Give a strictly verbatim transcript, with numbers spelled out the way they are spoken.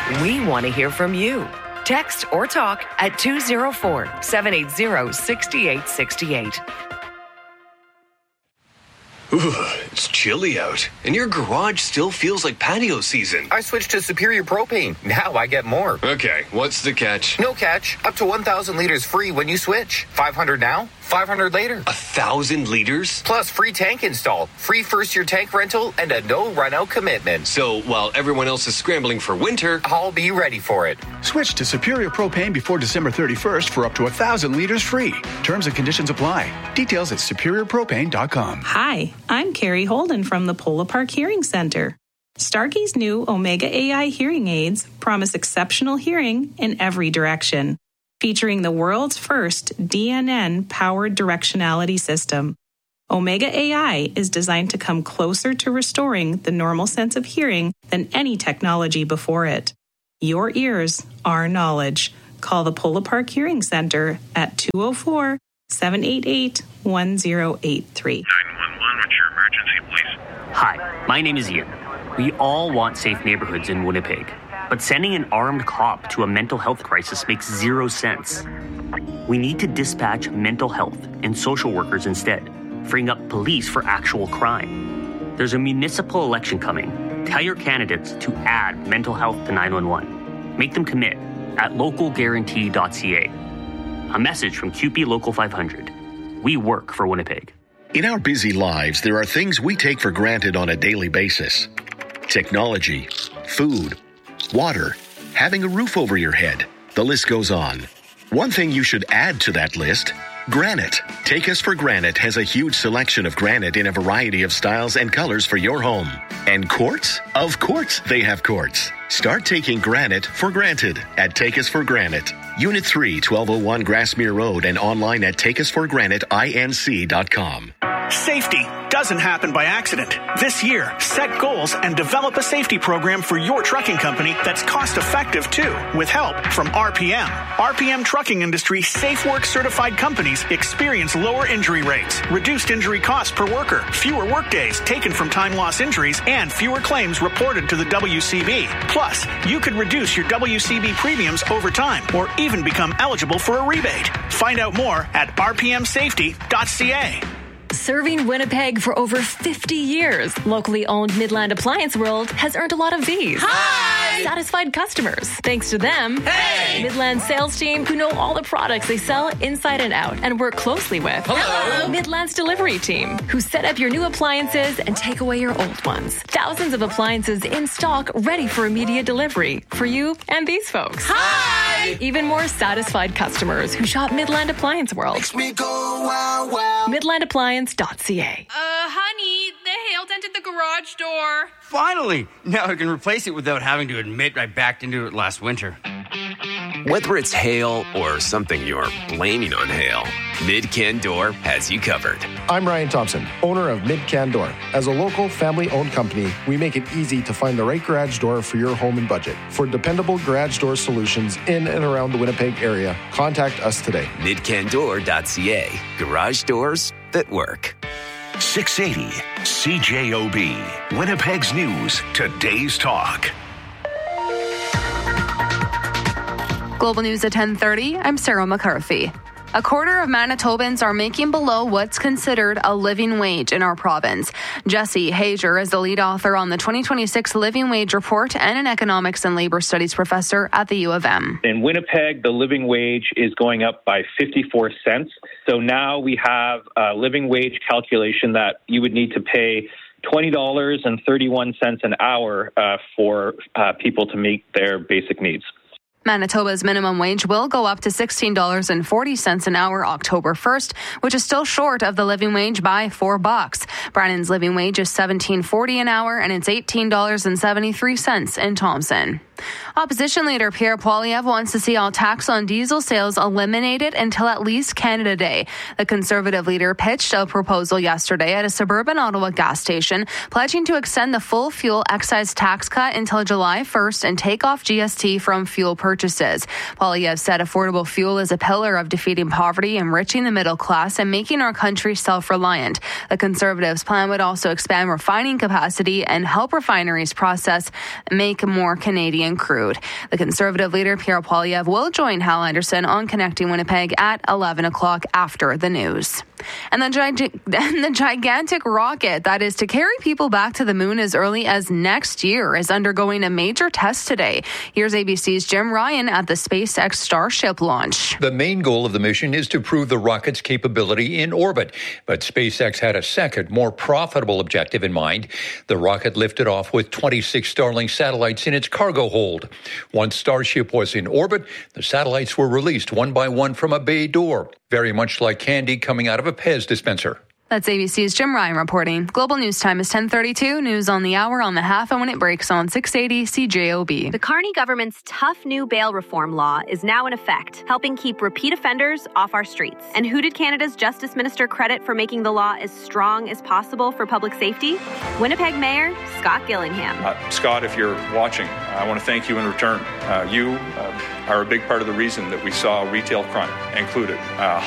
We want to hear from you. Text or talk at two oh four, seven eight zero, six eight six eight. Ooh, it's chilly out, and your garage still feels like patio season. I switched to Superior Propane. Now I get more. Okay, what's the catch? No catch. Up to one thousand liters free when you switch. five hundred now, five hundred later. A thousand liters? Plus free tank install, free first-year tank rental, and a no run-out commitment. So while everyone else is scrambling for winter, I'll be ready for it. Switch to Superior Propane before December thirty-first for up to one thousand liters free. Terms and conditions apply. Details at superior propane dot com. Hi, I'm Carrie Holden from the Polo Park Hearing Center. Starkey's new Omega A I hearing aids promise exceptional hearing in every direction, featuring the world's first D N N-powered directionality system. Omega A I is designed to come closer to restoring the normal sense of hearing than any technology before it. Your ears, our knowledge. Call the Polo Park Hearing Center at two oh four, seven eight eight, one oh eight three. nine one one, what's your emergency, please? Hi, my name is Ian. We all want safe neighborhoods in Winnipeg, but sending an armed cop to a mental health crisis makes zero sense. We need to dispatch mental health and social workers instead, freeing up police for actual crime. There's a municipal election coming. Tell your candidates to add mental health to nine one one. Make them commit at local guarantee dot c a. A message from Q P Local five hundred. We work for Winnipeg. In our busy lives, there are things we take for granted on a daily basis. Technology, food, water, having a roof over your head. The list goes on. One thing you should add to that list: granite. Take Us for Granite has a huge selection of granite in a variety of styles and colors for your home. And quartz? Of course they have quartz. Start taking granite for granted at Take Us for Granite. Unit three, twelve oh one Grassmere Road, and online at take us for granite inc dot com. Safety doesn't happen by accident. This year, set goals and develop a safety program for your trucking company that's cost-effective, too, with help from R P M. R P M Trucking Industry Safe Work certified companies experience lower injury rates, reduced injury costs per worker, fewer workdays taken from time loss injuries, and fewer claims reported to the W C B. Plus, you could reduce your W C B premiums over time or even become eligible for a rebate. Find out more at r p m safety dot c a. Serving Winnipeg for over fifty years, locally owned Midland Appliance World has earned a lot of these. Hi! Satisfied customers. Thanks to them, hey! Midland sales team who know all the products they sell inside and out and work closely with. Hello! Midland's delivery team who set up your new appliances and take away your old ones. Thousands of appliances in stock ready for immediate delivery for you and these folks. Hi! Even more satisfied customers who shop Midland Appliance World. Makes me go wow wow. Midland Appliance dot c a. Uh, honey, the hail dented the garage door. Finally! Now I can replace it without having to admit I backed into it last winter. Whether it's hail or something you're blaming on hail, Mid-Can Door has you covered. I'm Ryan Thompson, owner of Mid-Can Door. As a local, family-owned company, we make it easy to find the right garage door for your home and budget. For dependable garage door solutions in and around the Winnipeg area, contact us today. mid can door dot c a. Garage doors that work. six eighty C J O B. Winnipeg's News. Today's Talk. Global News at ten thirty, I'm Sarah McCarthy. A quarter of Manitobans are making below what's considered a living wage in our province. Jesse Hager is the lead author on the twenty twenty-six Living Wage Report and an economics and labor studies professor at the U of M. In Winnipeg, the living wage is going up by fifty-four cents. So now we have a living wage calculation that you would need to pay twenty dollars and thirty-one cents an hour uh, for uh, people to meet their basic needs. Manitoba's minimum wage will go up to sixteen dollars and forty cents an hour October first, which is still short of the living wage by four bucks. Brannan's living wage is seventeen forty an hour, and it's eighteen dollars and seventy-three cents in Thompson. Opposition leader Pierre Poilievre wants to see all tax on diesel sales eliminated until at least Canada Day. The Conservative leader pitched a proposal yesterday at a suburban Ottawa gas station, pledging to extend the full fuel excise tax cut until July first and take off G S T from fuel purchases. Poilievre said affordable fuel is a pillar of defeating poverty, enriching the middle class, and making our country self-reliant. The Conservatives' plan would also expand refining capacity and help refineries process make more Canadian Canadian crude. The Conservative leader, Pierre Poilievre, will join Hal Anderson on Connecting Winnipeg at eleven o'clock after the news. And the, gig- and the gigantic rocket that is to carry people back to the moon as early as next year is undergoing a major test today. Here's A B C's Jim Ryan at the SpaceX Starship launch. The main goal of the mission is to prove the rocket's capability in orbit, but SpaceX had a second, more profitable objective in mind. The rocket lifted off with twenty-six Starlink satellites in its cargo hold. Once Starship was in orbit, the satellites were released one by one from a bay door, very much like candy coming out of a Pez dispenser. That's A B C's Jim Ryan reporting. Global News Time is ten thirty-two. News on the hour, on the half, and when it breaks on six eighty C J O B. The Carney government's tough new bail reform law is now in effect, helping keep repeat offenders off our streets. And who did Canada's Justice Minister credit for making the law as strong as possible for public safety? Winnipeg Mayor Scott Gillingham. Uh, Scott, if you're watching, I want to thank you in return. Uh, you uh, are a big part of the reason that we saw retail crime included. Uh,